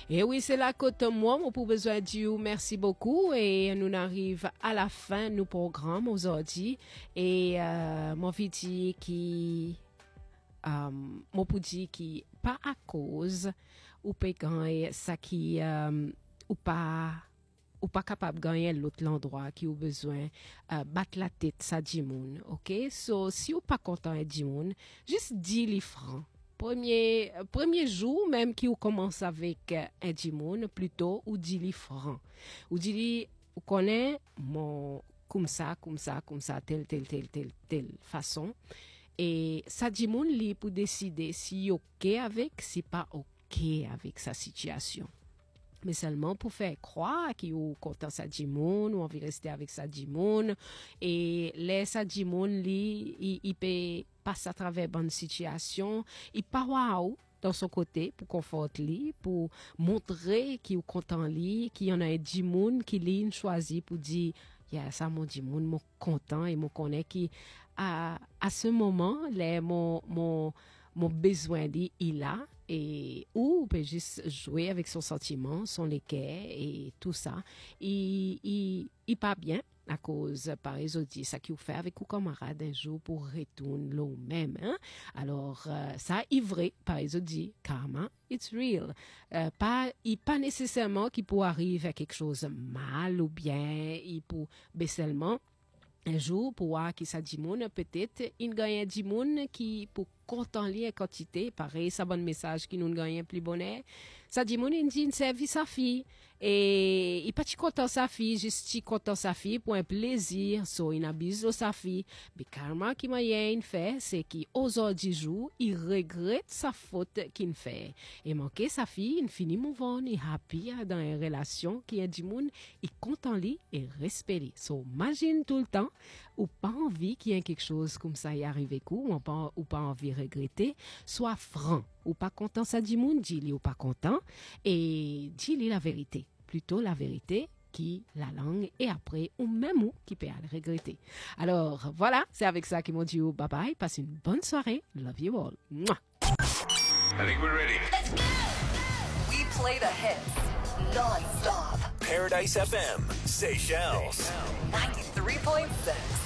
Et oui, c'est là que moi, pour besoin de Dieu, merci beaucoup. Et nous arrivons à la fin de nos programmes aujourd'hui. Et mon vidéo qui, mon pour dire qui, pas à cause, ou pas gagner ça qui, ou pas capable de gagner l'autre endroit qui a besoin battre la tête ça dit moun, OK? So si ou pas content et dit moun, juste 10 les francs. Premier jour même qui ou commence avec un dimoun plutôt ou 10 les francs. Ou dit ou connaît mon comme ça telle façon et ça dimoun li pour décider si OK avec si pas OK avec sa situation. Mais seulement pour faire croire qu'il est content sa dimoun ou envie rester avec sa dimoun et les sa dimoun li il peut passer à travers bonne situation, il pas waouh dans son côté pour conforter pour montrer qu'il est content li, qu'il y en a un dimoun qui li choisi pour dire ça mon dimoun mon content et mon connaît qui à ce moment les mon besoin dit il a et ou peut juste jouer avec son sentiment, son équerre et tout ça. Il pas bien à cause par exemple ça qu'il fait avec un camarade un jour pour retourner l'eau même hein? Alors ça est vrai par exemple dit karma it's real pas nécessairement qu'il peut arriver à quelque chose mal ou bien il peut seulement un jour pour voir qui ça dit moun peut-être il gagne dit moun qui pour content lié quantité pareil ça bon message qui nous gagne plus bonheur ça dit moun il dit service sa fille et il pas content sa fille juste content sa fille pour un plaisir so il abuse sa fille mais karma qui m'a fait c'est qu'il aujourd'hui jour il regrette sa faute qu'il fait et manquer sa fille il finit mouvant il happy dans une relation qui est du monde il content lui et respecté so imagine tout le temps ou pas envie qu'il y ait quelque chose comme ça y arrive ou pas envie regretter soit franc ou pas content ça dit moun dis-lui ou pas content et dis-lui la vérité plutôt la vérité qui la langue et après ou même ou qui peut le regretter. Alors voilà, c'est avec ça qu'ils m'ont dit bye bye, passez une bonne soirée, love you all. Mouah. I think we're ready. Let's go. We play the hits non-stop. Paradise FM, Seychelles. 93.6.